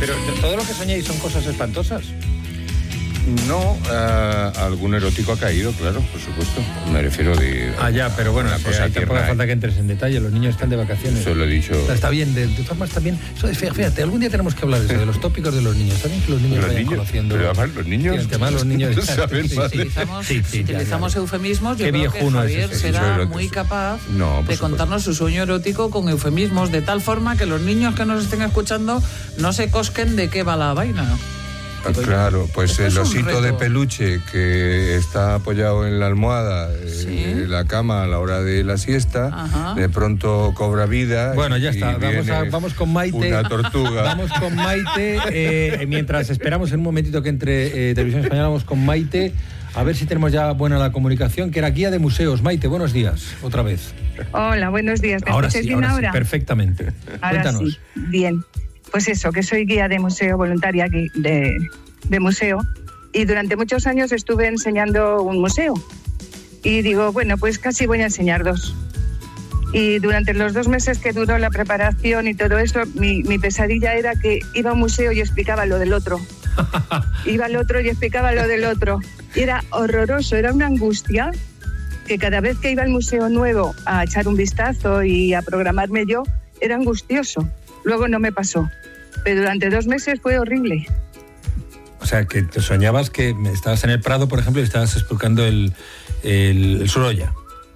Pero todo lo que soñáis son cosas espantosas. No, algún erótico ha caído, claro, por supuesto. Me refiero de... Ya, pero bueno, cosa tampoco hace falta que entres en detalle. Los niños están de vacaciones. Eso lo he dicho. Está bien, de todas formas también... Fíjate, algún día tenemos que hablar de eso, de los tópicos de los niños. Está bien que los niños vayan conociendo... Pero además los niños... El tema de los niños... Utilizamos eufemismos. Yo Qué creo que Javier será muy capaz de contarnos su sueño erótico con eufemismos, de tal forma que los niños que nos estén escuchando no se cosquen de qué va la vaina. Claro, pues el osito de peluche que está apoyado en la almohada, en la cama a la hora de la siesta, de pronto cobra vida. Bueno, ya está, vamos con Maite. Una tortuga. Vamos con Maite, mientras esperamos en un momentito que entre Televisión Española, vamos con Maite, a ver si tenemos ya buena la comunicación, que era guía de museos. Maite, buenos días, otra vez. Hola, buenos días. ¿Me escuchas bien ahora? Sí, perfectamente. Ahora Cuéntanos. Sí, bien. Pues eso, que soy guía de museo, voluntaria aquí de museo, y durante muchos años estuve enseñando un museo. Y digo, bueno, pues casi voy a enseñar 2. Y durante los 2 meses que duró la preparación y todo eso, mi pesadilla era que iba a un museo y explicaba lo del otro. Iba al otro y explicaba lo del otro. Y era horroroso, era una angustia que cada vez que iba al museo nuevo a echar un vistazo y a programarme yo, era angustioso. Luego no me pasó, pero durante 2 meses fue horrible. O sea, que te soñabas que estabas en el Prado, por ejemplo, y estabas explicando el Sorolla.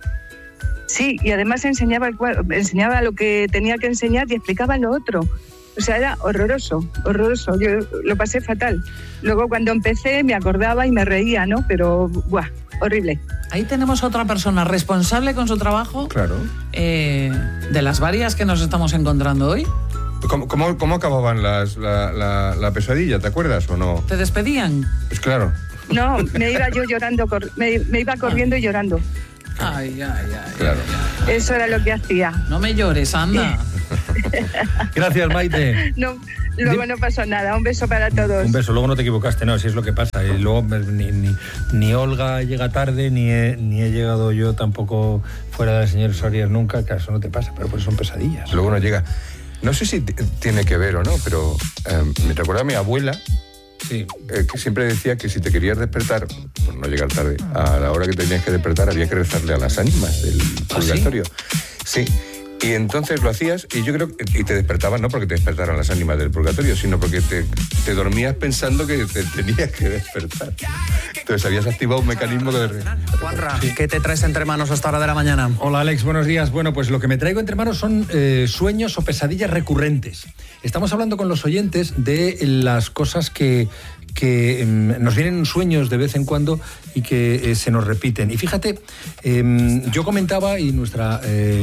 Sí, y además enseñaba lo que tenía que enseñar y explicaba lo otro. O sea, era horroroso. Yo lo pasé fatal. Luego cuando empecé me acordaba y me reía, ¿no? Pero, horrible. Ahí tenemos otra persona responsable con su trabajo. Claro. De las varias que nos estamos encontrando hoy. ¿Cómo acababan la pesadilla? ¿Te acuerdas o no? ¿Te despedían? Pues claro. No, me iba yo llorando, me iba corriendo y llorando. Ay. Claro. Eso era lo que hacía. No me llores, anda. Gracias, Maite. No, luego no pasó nada. Un beso para todos. Un beso, luego no te equivocaste, no, si es lo que pasa. Y luego ni Olga llega tarde, ni he llegado yo tampoco fuera del señor Sorier nunca, que eso no te pasa, pero pues son pesadillas. Luego no llega. No sé si tiene que ver o no, pero me recuerda a mi abuela, que siempre decía que si te querías despertar, por no llegar tarde, a la hora que tenías que despertar había que rezarle a las ánimas del purgatorio. Sí. Y entonces lo hacías y yo creo y te despertabas no porque te despertaran las ánimas del purgatorio, sino porque te dormías pensando que te tenías que despertar. Entonces habías activado un mecanismo de... Juanra, ¿qué te traes entre manos a esta hora de la mañana? Hola Alex, buenos días. Bueno, pues lo que me traigo entre manos son sueños o pesadillas recurrentes. Estamos hablando con los oyentes de las cosas que nos vienen sueños de vez en cuando y que se nos repiten. Y fíjate, yo comentaba, y nuestra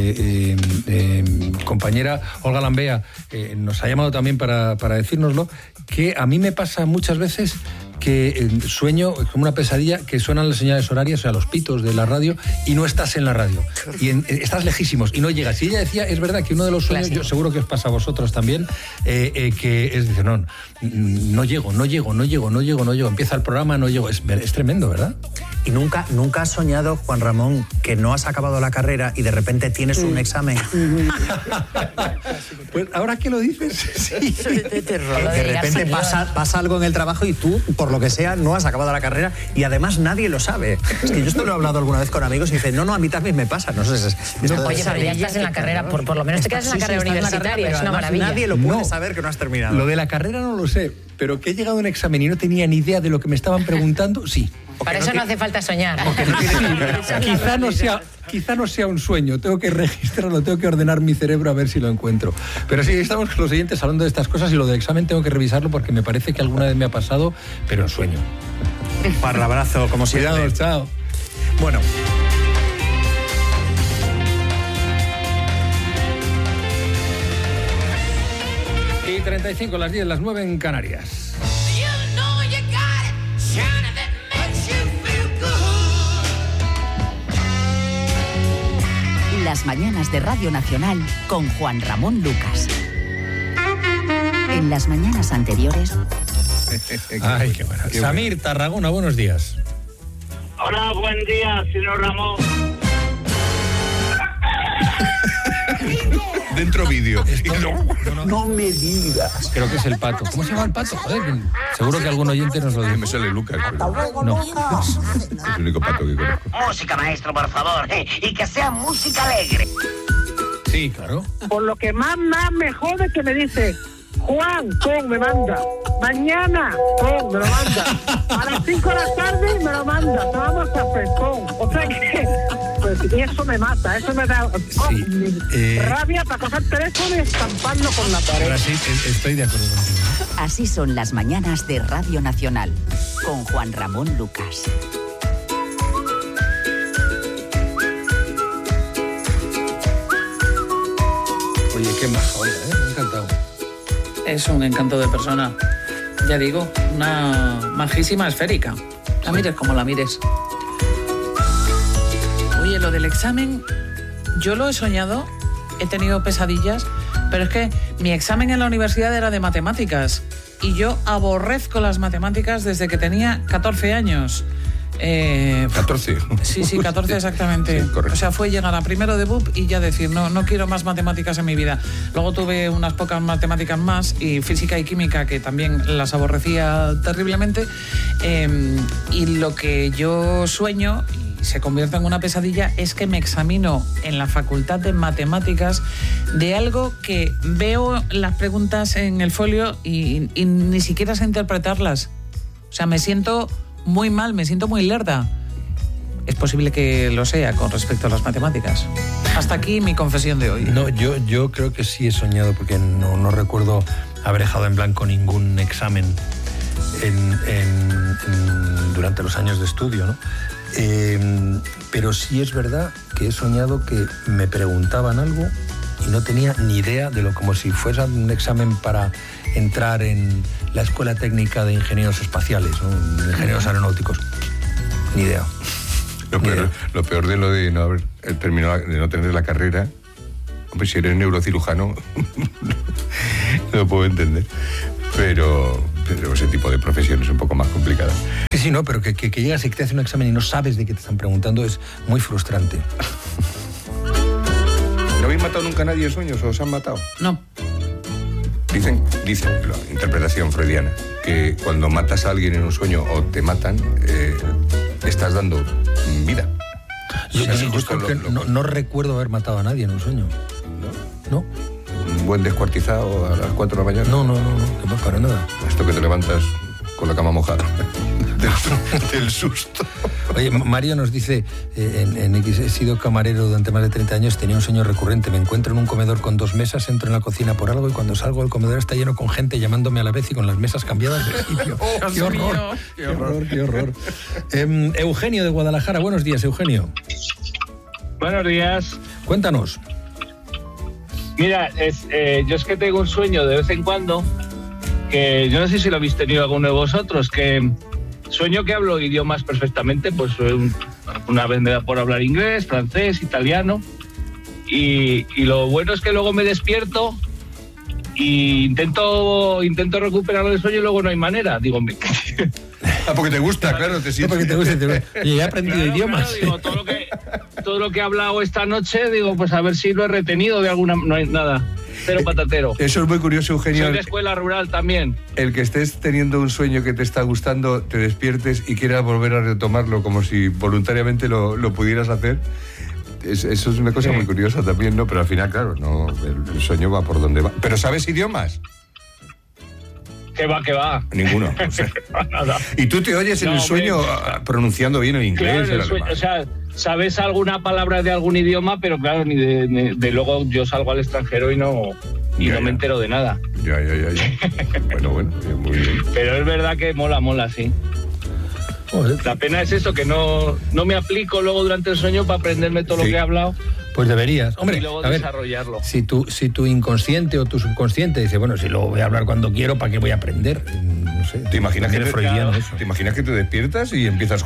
compañera Olga Lambea nos ha llamado también para decírnoslo, que a mí me pasa muchas veces que sueño como una pesadilla que suenan las señales horarias, o sea, los pitos de la radio, y no estás en la radio. Y estás lejísimos y no llegas. Y ella decía, es verdad que uno de los sueños, yo seguro que os pasa a vosotros también, que es, dice, no llego. Empieza el programa, no llego. Es tremendo, ¿verdad? ¿Y nunca has soñado, Juan Ramón, que no has acabado la carrera y de repente tienes un examen? Pues ahora que lo dices, sí. De repente pasa algo en el trabajo y tú, por lo que sea, no has acabado la carrera y además nadie lo sabe. Es que yo esto lo he hablado alguna vez con amigos y dicen, no, a mí también me pasa. No sé, oye, pero ya estás en la carrera, por lo menos te quedas en la carrera universitaria, es una maravilla. Nadie lo puede saber que no has terminado. Lo de la carrera no lo sé, pero que he llegado a un examen y no tenía ni idea de lo que me estaban preguntando, sí. Para eso no hace falta soñar. Quizá no sea un sueño, tengo que registrarlo, tengo que ordenar mi cerebro a ver si lo encuentro. Pero sí, estamos con los oyentes hablando de estas cosas y lo del examen tengo que revisarlo porque me parece que alguna vez me ha pasado, pero en sueño. Para abrazo, como siempre. Cuidado, chao. Bueno. Y 35, las 10, las 9 en Canarias. Las mañanas de Radio Nacional con Juan Ramón Lucas. En las mañanas anteriores... Ay, qué bueno. Samir, Tarragona, buenos días. Hola, buen día, señor Ramón. Dentro vídeo. No me digas. Creo que es el pato. ¿Cómo se llama el pato? Joder, seguro que algún oyente nos lo dice. Me sale Lucas, pero no. Es el único pato que conozco. Música, maestro, por favor. Y que sea música alegre. Sí, claro. Por lo que más me jode que me dice, Juan, me manda. Mañana, me lo manda. A las 5 de la tarde me lo manda. Vamos a hacer, O sea que, pues eso me mata, eso me da rabia para coger el teléfono y estamparlo con la pared. Ahora sí, estoy de acuerdo contigo. Así son las mañanas de Radio Nacional, con Juan Ramón Lucas. Oye, qué maja, me ha encantado. Es un encanto de persona. Ya digo, una majísima esférica. La mires como la mires. Oye, lo del examen, yo lo he soñado, he tenido pesadillas, pero es que mi examen en la universidad era de matemáticas y yo aborrezco las matemáticas desde que tenía 14 años. 14. Sí, 14 exactamente. Sí, o sea, fue llegar a primero de BUP y ya decir, no quiero más matemáticas en mi vida. Luego tuve unas pocas matemáticas más y física y química que también las aborrecía terriblemente. Y lo que yo sueño, y se convierte en una pesadilla, es que me examino en la facultad de matemáticas de algo que veo las preguntas en el folio y ni siquiera sé interpretarlas. O sea, me siento muy mal, me siento muy lerda. Es posible que lo sea con respecto a las matemáticas. Hasta aquí mi confesión de hoy. No, yo creo que sí he soñado, porque no recuerdo haber dejado en blanco ningún examen durante los años de estudio, ¿no? Pero sí es verdad que he soñado que me preguntaban algo y no tenía ni idea de lo, como si fuera un examen para entrar en la Escuela Técnica de Ingenieros Espaciales, ¿no? Ingenieros Aeronáuticos. Ni idea. Lo peor de lo de no haber terminado, de no tener la carrera, hombre, si eres neurocirujano, no lo puedo entender. Pero ese tipo de profesión es un poco más complicada. Sí, no, pero que llegas y que te hacen un examen y no sabes de qué te están preguntando es muy frustrante. ¿No habéis matado nunca a nadie en sueños o os han matado? No. Dicen, la interpretación freudiana, que cuando matas a alguien en un sueño o te matan, estás dando vida. Yo no recuerdo haber matado a nadie en un sueño. ¿No? ¿Un buen descuartizado a las 4 de la mañana? No, que no para nada. Esto que te levantas con la cama mojada del susto. Oye, Mario nos dice, en X, he sido camarero durante más de 30 años, tenía un sueño recurrente, me encuentro en un comedor con 2 mesas, entro en la cocina por algo y cuando salgo el comedor está lleno con gente llamándome a la vez y con las mesas cambiadas de sitio. ¡Qué horror! ¡Qué horror! Eugenio de Guadalajara, buenos días, Eugenio. Buenos días. Cuéntanos. Mira, yo es que tengo un sueño de vez en cuando, que yo no sé si lo habéis tenido alguno de vosotros, que sueño que hablo idiomas perfectamente, pues una vez me da por hablar inglés, francés, italiano, y lo bueno es que luego me despierto y intento recuperar el sueño y luego no hay manera, digo... porque te gusta, claro, te sientes... Porque te gusta, y he aprendido idiomas. Claro, digo, todo lo que he hablado esta noche, digo, pues a ver si lo he retenido de alguna... No hay nada, cero patatero. Eso es muy curioso, Eugenio. Soy de escuela rural también. El que estés teniendo un sueño que te está gustando, te despiertes y quieras volver a retomarlo como si voluntariamente lo pudieras hacer. Eso es una cosa muy curiosa también, ¿no? Pero al final, claro, no, el sueño va por donde va. ¿Pero sabes idiomas? ¿Qué va? Ninguno. Nada. ¿Y tú te oyes en el sueño pronunciando bien el inglés? Claro, el sueño, o sea, sabes alguna palabra de algún idioma, pero claro, ni de luego yo salgo al extranjero y no me entero de nada. Ya. Bueno, muy bien. Pero es verdad que mola, sí. Joder. La pena es eso, que no me aplico luego durante el sueño para aprenderme todo lo que he hablado. Pues deberías. Hombre, y luego desarrollarlo. Si tu inconsciente o tu subconsciente dice, bueno, si luego voy a hablar cuando quiero, ¿para qué voy a aprender? No sé. ¿Te imaginas que te despiertas y empiezas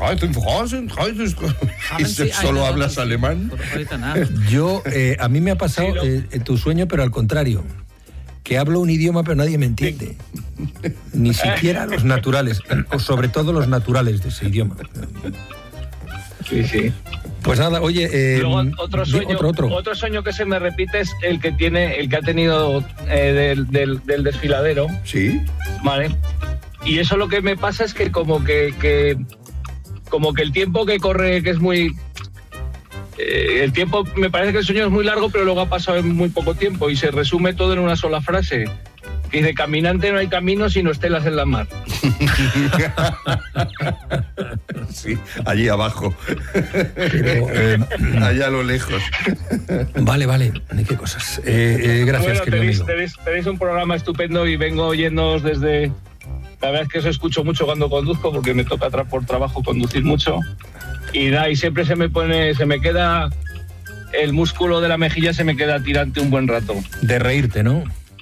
y solo hablas alemán? Yo, a mí me ha pasado tu sueño, pero al contrario. Que hablo un idioma pero nadie me entiende. Ni siquiera los naturales, o sobre todo los naturales de ese idioma. Sí. Pues nada, oye... Luego otro sueño que se me repite es el que ha tenido del desfiladero. Sí. Vale. Y eso lo que me pasa es que como que el tiempo que corre, que es muy... el tiempo, me parece que el sueño es muy largo, pero luego ha pasado en muy poco tiempo y se resume todo en una sola frase. Que dice, caminante no hay camino sino estelas en la mar. Sí, allí abajo. Pero, allá a lo lejos. Vale. Qué cosas. Gracias, querido amigo. Tenéis un programa estupendo y vengo oyéndoos desde... La verdad es que os escucho mucho cuando conduzco porque me toca por trabajo conducir mucho. Y siempre se me queda el músculo de la mejilla, se me queda tirante un buen rato. De reírte, ¿no?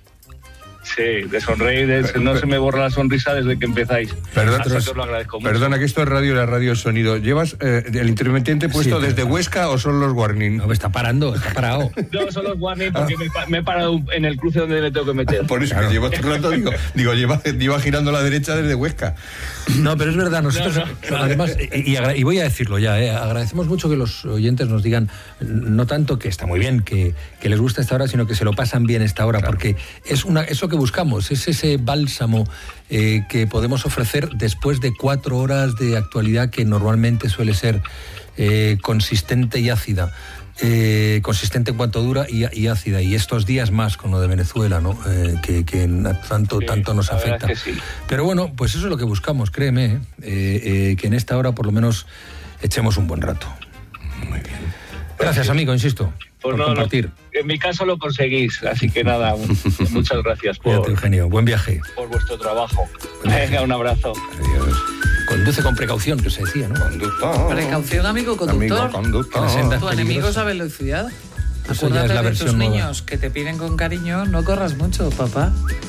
Sí, de sonreír, no se me borra la sonrisa desde que empezáis. Os lo agradezco mucho. Perdona, que esto es radio y la radio es sonido. ¿Llevas el intermitente puesto desde Huesca o son los warning? No, está parado. No, son los warning porque me he parado en el cruce donde me tengo que meter. Por eso que llevo todo el rato, digo, lleva girando a la derecha desde Huesca. No, pero es verdad, nosotros además, y voy a decirlo ya, agradecemos mucho que los oyentes nos digan, no tanto que está muy bien, que les gusta esta hora, sino que se lo pasan bien esta hora, porque es lo que buscamos, es ese bálsamo que podemos ofrecer después de 4 horas de actualidad que normalmente suele ser consistente y ácida. Consistente en cuanto dura y ácida, y estos días más con lo de Venezuela, ¿no? Que tanto nos afecta. Es que sí. Pero bueno, pues eso es lo que buscamos, créeme, que en esta hora por lo menos echemos un buen rato. Muy bien. Gracias, amigo, insisto, por compartir. En mi caso lo conseguís, así que nada, muchas gracias Cuídate, Eugenio, buen viaje. Por vuestro trabajo. Venga, un abrazo. Adiós. Conduce con precaución, que se decía, ¿no? Conductor. Precaución, amigo conductor. Tu enemigo es la velocidad. Acuérdate de tus niños que te piden con cariño, no corras mucho, papá.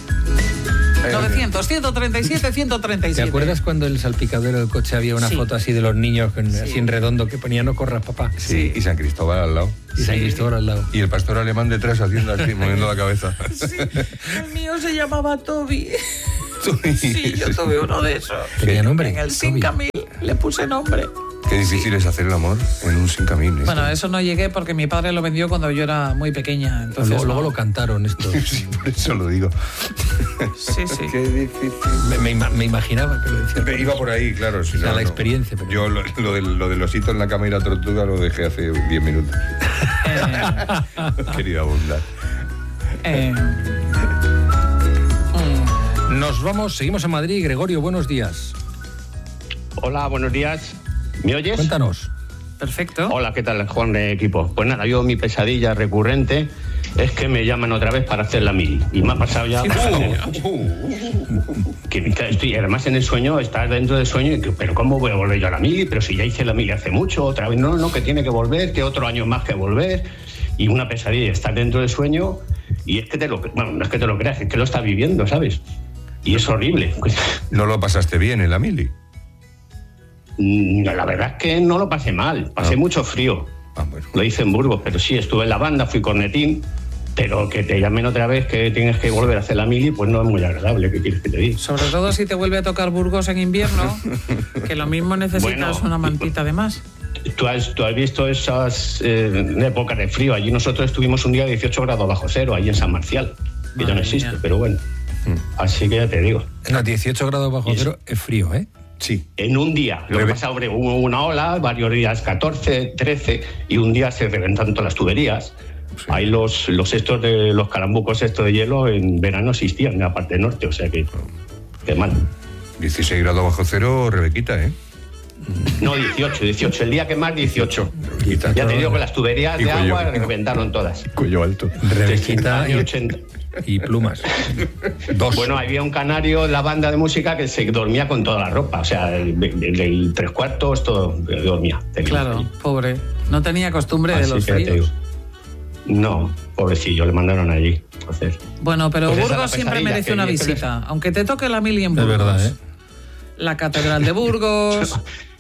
900, 137, 137. ¿Te acuerdas cuando en el salpicadero del coche había una foto así de los niños así en redondo que ponía no corras, papá? Sí, y San Cristóbal al lado. Y el pastor alemán detrás haciendo así, moviendo la cabeza. Sí, el mío se llamaba Toby. Sí, yo tuve uno de esos. ¿Tenía nombre? En el 5000 le puse nombre. Qué difícil es hacer el amor en un 5000. Bueno, eso no llegué porque mi padre lo vendió cuando yo era muy pequeña. Entonces luego lo cantaron esto. Sí, por eso lo digo. Sí. Qué difícil. Me imaginaba que lo decía. Iba por ahí, claro. Si la experiencia. Pero... Yo lo del osito en la cama y la tortuga lo dejé hace 10 minutos. Quería abundar. Nos vamos, seguimos en Madrid. Gregorio, buenos días. Hola, buenos días. ¿Me oyes? Cuéntanos. Perfecto. Hola, ¿qué tal, Juan de equipo? Pues nada, yo mi pesadilla recurrente es que me llaman otra vez para hacer la mili. Y me ha pasado ya... Y además en el sueño, estás dentro del sueño, pero ¿cómo voy a volver yo a la mili? Pero si ya hice la mili hace mucho, otra vez no, que tiene que volver, que otro año más que volver. Y una pesadilla, estar dentro del sueño y es que no es que te lo creas, es que lo estás viviendo, ¿sabes? Y es horrible. ¿No lo pasaste bien en la mili? La verdad es que no lo pasé mal, pasé mucho frío. Bueno. Lo hice en Burgos, pero sí, estuve en la banda, fui cornetín, pero que te llamen otra vez que tienes que volver a hacer la mili, pues no es muy agradable, ¿qué quieres que te diga? Sobre todo si te vuelve a tocar Burgos en invierno, que lo mismo necesitas una mantita de más. ¿Tú has visto esas épocas de frío? Allí nosotros estuvimos un día 18 grados bajo cero, allí en San Marcial, que ya no existe, pero bueno. Así que ya te digo. No, 18 grados bajo cero es frío, ¿eh? Sí. En un día. Lo que pasa, hombre, hubo una ola, varios días 14, 13, y un día se reventan todas las tuberías. Sí. Hay los estos de los carambucos estos de hielo en verano existían en la parte norte, o sea que mal. 16 grados bajo cero, Rebequita, ¿eh? No, 18. El día que más, 18. Rebequita. Ya te digo que las tuberías de agua reventaron todas. Cuello alto. Rebequita y 80. Y plumas. 2. Bueno, había un canario en la banda de música que se dormía con toda la ropa. O sea, el 3/4 todo dormía. Claro, pobre. No tenía costumbre de los fríos. No, pobrecillo, le mandaron allí. Entonces, bueno, pero pues Burgos siempre merece una visita. Aunque te toque la mili en Burgos. Es verdad, ¿eh? La Catedral de Burgos,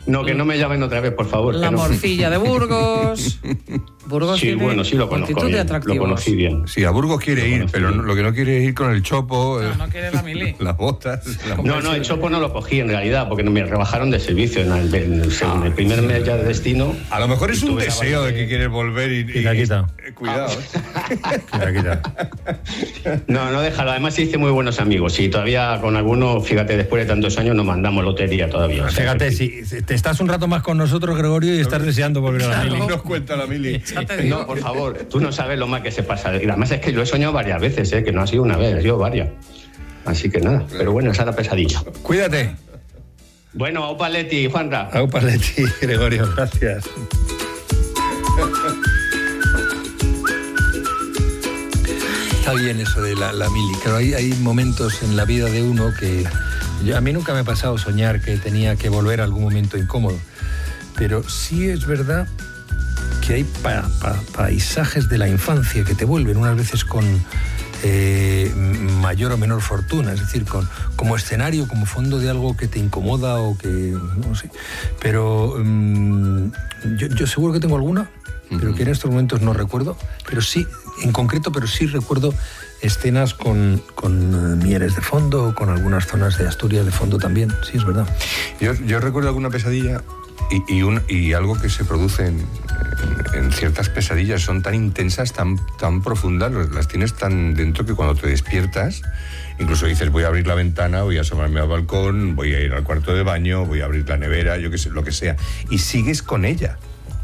No, que no me llamen otra vez, por favor. La morcilla de Burgos. Burgos sí, tiene bueno, sí lo conozco bien, lo conocí bien. Sí, a Burgos quiere ir, pero lo que no quiere es ir con el chopo, no quiere la mili. las botas. No, el chopo no lo cogí en realidad, porque me rebajaron de servicio en el primer mes ya de destino. A lo mejor es un deseo de que quieres volver y quita. Cuidado. Quita. No, déjalo. Además se hice muy buenos amigos y todavía con algunos, fíjate, después de tantos años nos mandamos lotería todavía. O sea, fíjate, si te estás un rato más con nosotros, Gregorio, y estás deseando volver a la mili. Nos cuenta la mili. No, por favor, tú no sabes lo mal que se pasa. Y además es que lo he soñado varias veces, que no ha sido una vez, ha sido varias. Así que nada, pero bueno, esa era la pesadilla. Cuídate. Bueno, aupa Leti, Juanra. Aupa Leti, Gregorio, gracias. Está bien eso de la mili, pero hay momentos en la vida de uno que... a mí nunca me ha pasado soñar que tenía que volver a algún momento incómodo, pero sí es verdad que hay paisajes de la infancia que te vuelven unas veces con mayor o menor fortuna, es decir, como escenario, como fondo de algo que te incomoda o que... no sé. Pero yo seguro que tengo alguna, pero que en estos momentos no recuerdo, pero sí, en concreto, pero sí recuerdo escenas con Mieres de fondo, con algunas zonas de Asturias de fondo también, sí, es verdad. Yo recuerdo alguna pesadilla y algo que se produce en ciertas pesadillas, son tan intensas, tan profundas, las tienes tan dentro que cuando te despiertas, incluso dices, voy a abrir la ventana, voy a asomarme al balcón, voy a ir al cuarto de baño, voy a abrir la nevera, yo qué sé, lo que sea, y sigues con ella.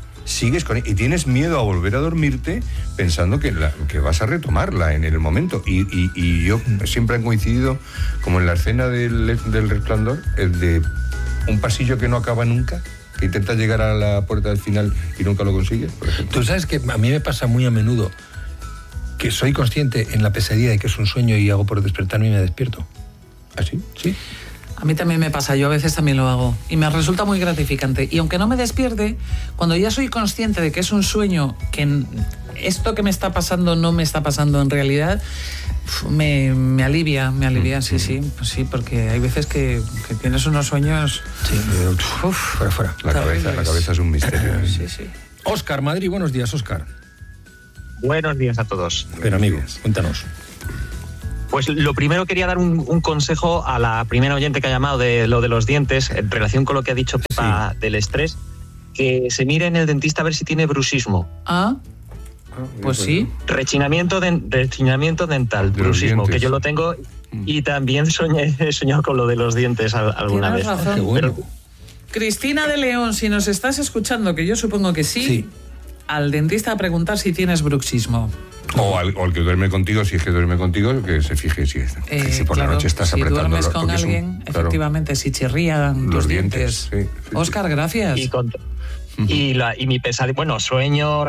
Y tienes miedo a volver a dormirte pensando que vas a retomarla en el momento. Y yo siempre han coincidido, como en la escena del Resplandor, el de un pasillo que no acaba nunca, que intenta llegar a la puerta del final y nunca lo consigue, por ejemplo. Tú sabes que a mí me pasa muy a menudo que soy consciente en la pesadilla de que es un sueño y hago por despertarme y me despierto. ¿Ah, sí? Sí. A mí también me pasa, yo a veces también lo hago y me resulta muy gratificante. Y aunque no me despierte, cuando ya soy consciente de que es un sueño, que esto que me está pasando no me está pasando en realidad, me alivia, sí, porque hay veces que tienes unos sueños... Sí, fuera. La cabeza es un misterio. Sí. Óscar, Madrid, buenos días, Óscar. Buenos días a todos. Pero amigos, cuéntanos. Pues lo primero quería dar un consejo a la primera oyente que ha llamado de lo de los dientes, en relación con lo que ha dicho Pepa del estrés, que se mire en el dentista a ver si tiene bruxismo. Pues sí. Rechinamiento dental, bruxismo, que yo lo tengo y también he soñado con lo de los dientes alguna vez. Razón. Qué bueno. Cristina de León, si nos estás escuchando, que yo supongo que sí, al dentista a preguntar si tienes bruxismo. O al que duerme contigo, si es que duerme contigo, que se fije si por la noche estás apretando. Si duermes con alguien, efectivamente, si chirrían tus dientes. Sí. Óscar, gracias. Y mi pesadilla, bueno, sueño,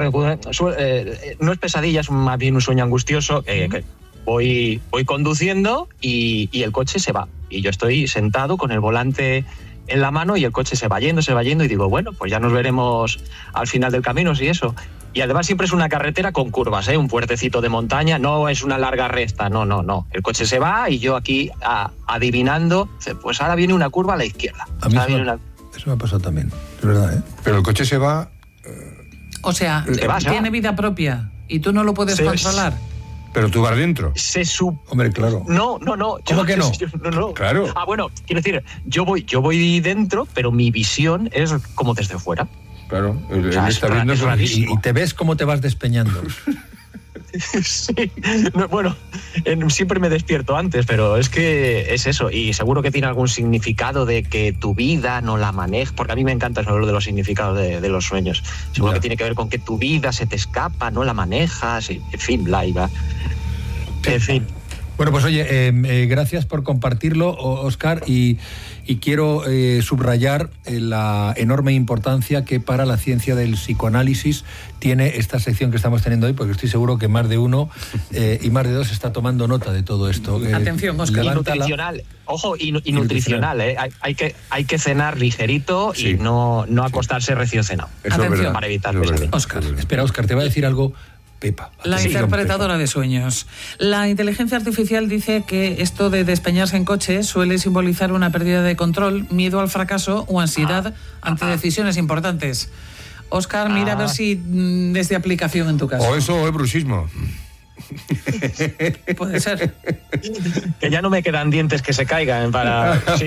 no es pesadilla, es más bien un sueño angustioso, que voy conduciendo y el coche se va. Y yo estoy sentado con el volante en la mano y el coche se va yendo y digo, bueno, pues ya nos veremos al final del camino, si eso. Y además siempre es una carretera con curvas, un puertecito de montaña, no es una larga recta, no. El coche se va y yo aquí adivinando, pues ahora viene una curva a la izquierda. A mí eso me ha pasado también, es verdad, ¿eh? Pero el coche se va... O sea, tiene vida propia y tú no lo puedes controlar. Pero tú vas dentro. Hombre, claro. No. ¿Cómo que no? No. Claro. Bueno, quiero decir, yo voy dentro, pero mi visión es como desde fuera. Claro, él está viendo y te ves cómo te vas despeñando. Sí, bueno, siempre me despierto antes, pero es que es eso, y seguro que tiene algún significado de que tu vida no la manejas, porque a mí me encanta hablar de los significados de los sueños. Seguro que tiene que ver con que tu vida se te escapa, no la manejas, en fin, en fin. Bueno, pues oye, gracias por compartirlo, Óscar, y quiero subrayar la enorme importancia que para la ciencia del psicoanálisis tiene esta sección que estamos teniendo hoy, porque estoy seguro que más de uno y más de dos está tomando nota de todo esto. Atención, Óscar. Y nutricional, ojo, y nutricional, hay que cenar ligerito y no acostarse recién cenado. Atención. Para evitar pesadillas. Óscar, espera, Óscar, te voy a decir algo Pepa. La interpretadora de sueños. La inteligencia artificial dice que esto de despeñarse en coche suele simbolizar una pérdida de control, miedo al fracaso o ansiedad ante decisiones importantes. Óscar, mira a ver si es de aplicación en tu caso. O eso o es bruxismo. Puede ser. Que ya no me quedan dientes que se caigan para... Sí,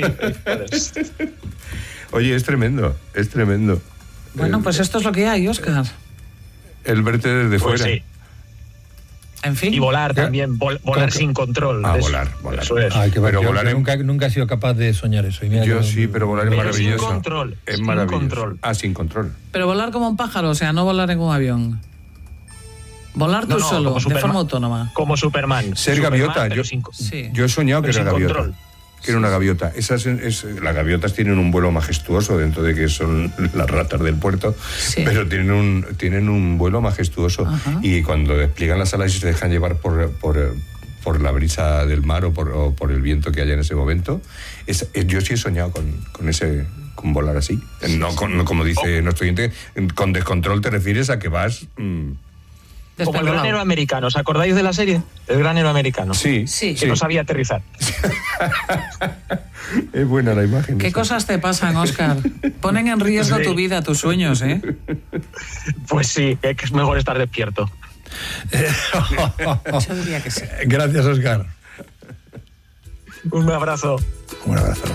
Oye, es tremendo, es tremendo. Bueno, pues esto es lo que hay, Óscar. El verte desde pues fuera. Sí. En fin. Y volar también, volar sin control. Volar. Eso es. Ay, pero volar nunca he sido capaz de soñar eso. Y mira, yo sí, pero volar es maravilloso. Sin control. Es maravilloso. Sin control. Pero volar como un pájaro, o sea, no volar en un avión. Volar tú solo, de forma autónoma. Como Superman. Ser gaviota. Yo he soñado que era gaviota. Control. Que era una gaviota. Las gaviotas tienen un vuelo majestuoso dentro de que son las ratas del puerto, pero tienen un vuelo majestuoso. Ajá. Y cuando despliegan las alas y se dejan llevar por la brisa del mar o por el viento que haya en ese momento, yo sí he soñado con volar así. No como dice nuestro oyente, con descontrol te refieres a que vas... Como el granero americano, ¿os acordáis de la serie? El granero americano. Sí. Que no sabía aterrizar. Es buena la imagen. ¿Qué cosas te pasan, Óscar? Ponen en riesgo tu vida, tus sueños, ¿eh? Pues sí, es que es mejor estar despierto. Yo diría que sí. Gracias, Óscar. Un abrazo. Un abrazo.